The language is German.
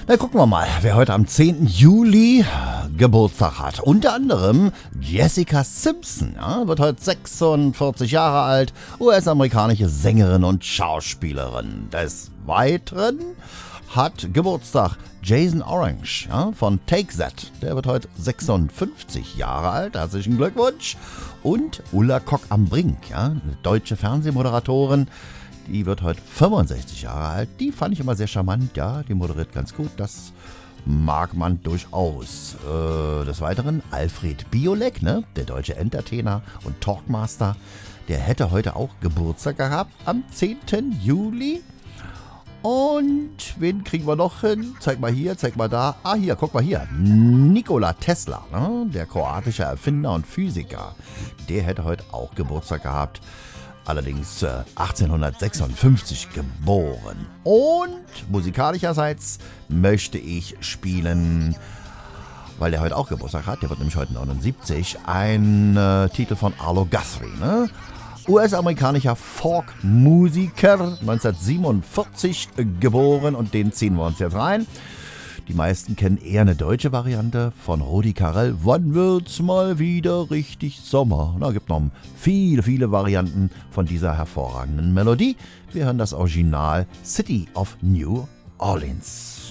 Na, gucken wir mal, wer heute am 10. Juli Geburtstag hat. Unter anderem Jessica Simpson, ja, wird heute 46 Jahre alt, US-amerikanische Sängerin und Schauspielerin. Des Weiteren hat Geburtstag Jason Orange, ja, von Take That. Der wird heute 56 Jahre alt. Herzlichen Glückwunsch. Und Ulla Kock am Brink, ja, eine deutsche Fernsehmoderatorin. Die wird heute 65 Jahre alt. Die fand ich immer sehr charmant. Ja, die moderiert ganz gut. Das mag man durchaus. Des Weiteren Alfred Biolek, ne, der deutsche Entertainer und Talkmaster. Der hätte heute auch Geburtstag gehabt am 10. Juli. Und wen kriegen wir noch hin? Zeig mal hier, zeig mal da. Ah, hier, guck mal hier. Nikola Tesla, ne? Der kroatische Erfinder und Physiker. Der hätte heute auch Geburtstag gehabt. Allerdings 1856 geboren. Und musikalischerseits möchte ich spielen, weil der heute auch Geburtstag hat, der wird nämlich heute 79, ein Titel von Arlo Guthrie, ne? US-amerikanischer Folk-Musiker, 1947 geboren, und den ziehen wir uns jetzt rein. Die meisten kennen eher eine deutsche Variante von Rudi Carrell. Wann wird's mal wieder richtig Sommer? Da gibt noch viele, viele Varianten von dieser hervorragenden Melodie. Wir hören das Original City of New Orleans.